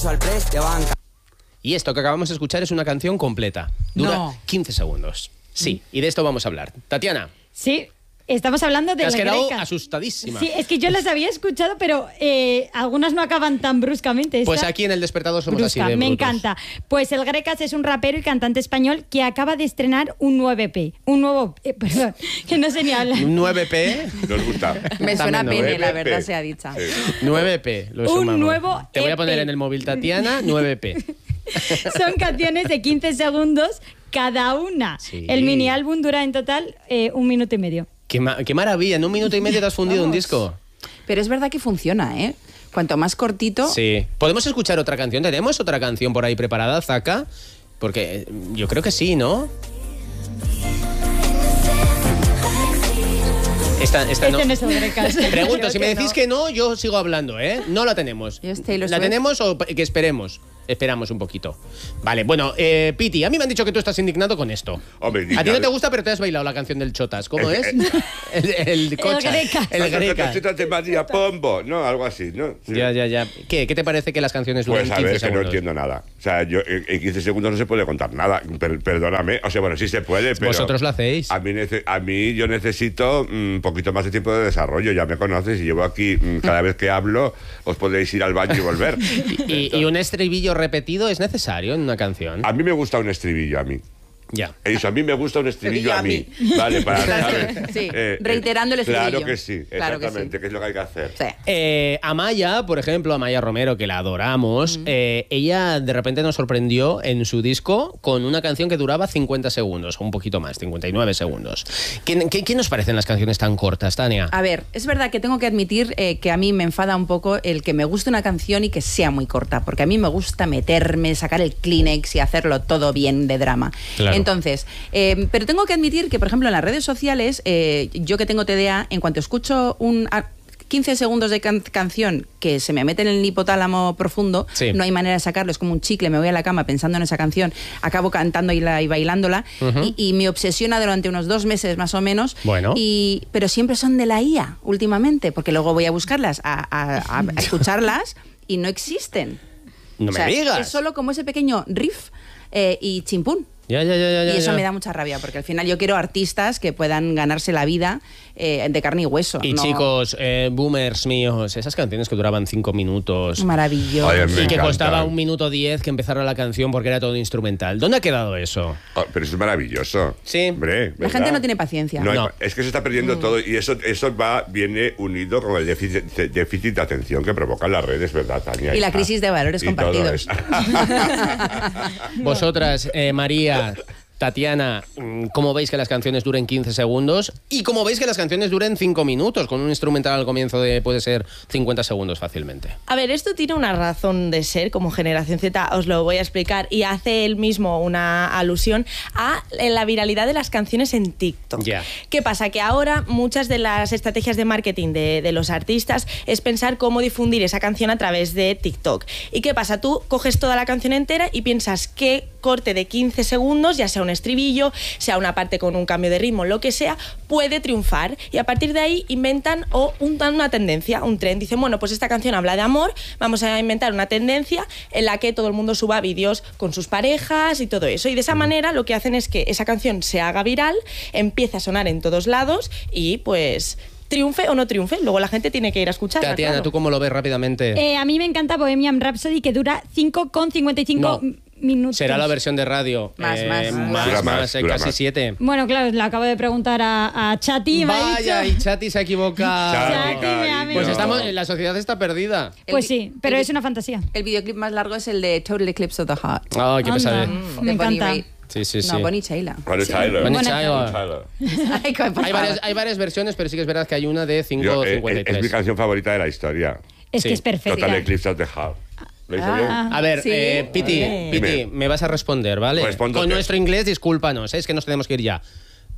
eso al press te banca. Y esto que acabamos de escuchar es una canción completa. Dura 15 segundos. Sí, y de esto vamos a hablar. Tatiana. Sí. Estamos hablando de Te has quedado Greca. asustadísima. Sí, es que yo las había escuchado, pero algunas no acaban tan bruscamente. Pues aquí en El Despertador somos brusca, así de me brutos. encanta. Pues el Grecas es un rapero y cantante español que acaba de estrenar un 9P. Un nuevo... perdón, que no sé ni hablar. ¿Un 9P? Nos gusta. Me suena También pene, la 9P. verdad sea dicha. 9P. Lo Un sumamos. nuevo Te voy a poner EP. en el móvil, Tatiana, 9P. Son canciones de 15 segundos cada una. Sí. El mini álbum dura en total 1 minuto y medio. Qué maravilla. En 1 minuto y medio te has fundido un disco. Pero es verdad que funciona, ¿eh? Cuanto más cortito... Sí. ¿Podemos escuchar otra canción? ¿Tenemos otra canción por ahí preparada, Zaka? Porque yo creo que sí, ¿no? Esta no. Este no es el Grecas. Pregunto, Creo si me que decís no. que no, yo sigo hablando, ¿eh? No la tenemos. Yo es Taylor ¿La Swift. tenemos o que esperemos? Esperamos un poquito. Vale, bueno, Piti, a mí me han dicho que tú estás indignado con esto. Hombre, A ti no te gusta, pero te has bailado la canción del Chotas. ¿Cómo es? El Cochas. Grecas. El Grecas. Cachetas de María Pombo, ¿no? Algo así, ¿no? Sí. Ya. ¿Qué te parece que las canciones duran Pues a 15 ver, que segundos? no entiendo nada. O sea, yo en 15 segundos no se puede contar nada. Perdóname. O sea, bueno, sí se puede, pero... Vosotros lo hacéis. A mí yo necesito un poquito más de tiempo de desarrollo. Ya me conoces y llevo aquí, cada vez que hablo, os podéis ir al baño y volver. ¿Y un estribillo repetido es necesario en una canción? A mí me gusta un estribillo, a mí. Ya. Eso, a mí me gusta un estribillo a mí. Vale, para saber. Sí, reiterando el estribillo. Claro que sí, Claro que exactamente, sí. que es lo que hay que hacer. Sí. Amaya, por ejemplo, Amaya Romero, que la adoramos, ella de repente nos sorprendió en su disco con una canción que duraba 50 segundos, o un poquito más, 59 segundos. ¿Qué nos parecen las canciones tan cortas, Tania? A ver, es verdad que tengo que admitir que a mí me enfada un poco el que me guste una canción y que sea muy corta, porque a mí me gusta meterme, sacar el Kleenex y hacerlo todo bien de drama. Claro. Entonces, pero tengo que admitir que, por ejemplo, en las redes sociales, yo que tengo TDA, en cuanto escucho 15 segundos de canción que se me mete en el hipotálamo profundo, Sí. no hay manera de sacarlo, es como un chicle, me voy a la cama pensando en esa canción, acabo cantando y bailándola, y me obsesiona durante unos 2 meses más o menos, Bueno. pero siempre son de la IA últimamente, porque luego voy a buscarlas, a escucharlas y no existen. No O sea, me digas. es solo como ese pequeño riff y chimpún. Ya. Y eso me da mucha rabia, porque al final yo quiero artistas que puedan ganarse la vida de carne y hueso. Y no- chicos, boomers míos, esas canciones que duraban 5 minutos Maravilloso. Ay, a mí me y que encantan. costaba 1 minuto 10 que empezara la canción porque era todo instrumental. ¿Dónde ha quedado eso? Oh, pero eso es maravilloso. Sí. Hombre, La ¿verdad? gente no tiene paciencia. No. No. Es que se está perdiendo todo y eso viene unido con el déficit de atención que provocan las redes, ¿verdad, Tania? Y la crisis de valores Y todo compartidos. eso. Vosotras, María, Tatiana, ¿cómo veis que las canciones duren 15 segundos? ¿Y cómo veis que las canciones duren 5 minutos? Con un instrumental al comienzo puede ser 50 segundos fácilmente. A ver, esto tiene una razón de ser, como Generación Z os lo voy a explicar, y hace él mismo una alusión a la viralidad de las canciones en TikTok. Ya. ¿Qué pasa? Que ahora muchas de las estrategias de marketing de los artistas es pensar cómo difundir esa canción a través de TikTok. ¿Y qué pasa? Tú coges toda la canción entera y piensas qué corte de 15 segundos, ya sea un estribillo, sea una parte con un cambio de ritmo, lo que sea, puede triunfar. Y a partir de ahí inventan una tendencia, un trend. Dicen, bueno, pues esta canción habla de amor, vamos a inventar una tendencia en la que todo el mundo suba vídeos con sus parejas y todo eso. Y de esa manera lo que hacen es que esa canción se haga viral, empiece a sonar en todos lados y pues triunfe o no triunfe. Luego la gente tiene que ir a escucharla. Tatiana, claro. ¿tú cómo lo ves rápidamente? A mí me encanta Bohemian Rhapsody, que dura 5,55 No. minutos. Será la versión de radio. Más. Dura más, dura casi más. 7. Bueno, claro, le acabo de preguntar a Chati y me ha Vaya, dicho... y Chati se ha equivocado. Chati, mi amigo. Pues la sociedad está perdida. Pues sí, pero es una fantasía. El videoclip más largo es el de Total Eclipse of the Heart. Ay, qué Anda. pesadez. Me de Bonnie encanta. Raitt. Sí. No, Bonnie Tyler. Bonnie Tyler. Bonnie Bonnie Tyler. Tyler. Ay, por favor. Hay varias versiones, pero sí que es verdad que hay una de Es mi 5:53. canción favorita de la historia. Es Sí. que es perfecta. Total Eclipse of the Heart. ¿Lo hice bien? A ver, Sí. Piti, Dime. me vas a responder, ¿vale? Respóndote. Con nuestro inglés, discúlpanos, es que nos tenemos que ir ya.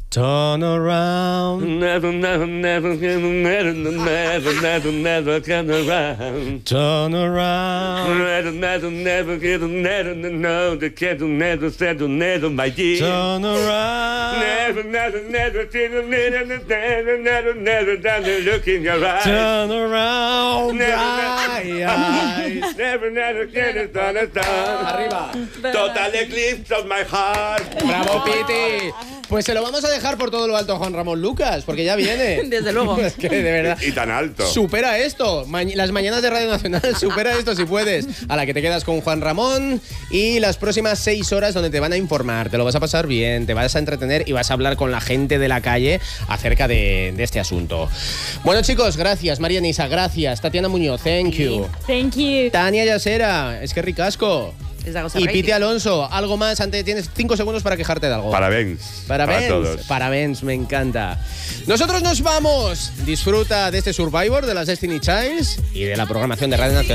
Turn around. Never, never, never, never, never, never, never, never come around. Turn around. Never, never, never, never, never, no, the cat never said never, my dear. Turn around. Never, never, never, never, never, never, never, never, look in your eyes. Turn around. Never, Eyes. Never, never, get it done, it's done. Arriba. Total eclipse of my heart. Bravo, Piti. Pues se lo vamos a dejar por todo lo alto a Juan Ramón Lucas, porque ya viene. Desde luego. Es que de verdad. Y tan alto. Supera esto. Las mañanas de Radio Nacional, supera esto si puedes. A la que te quedas con Juan Ramón y las próximas 6 horas donde te van a informar. Te lo vas a pasar bien, te vas a entretener y vas a hablar con la gente de la calle acerca de este asunto. Bueno, chicos, gracias. María Nisa, gracias. Tatiana Muñoz, thank you. Thank you. Tania Yasera, es que ricasco. Es de Agosto Y Reiki. Piti Alonso, algo más antes, tienes 5 segundos para quejarte de algo. Parabéns. Para todos. Parabéns, me encanta. Nosotros nos vamos. Disfruta de este Survivor, de las Destiny Childs y de la programación de Radio Nacional.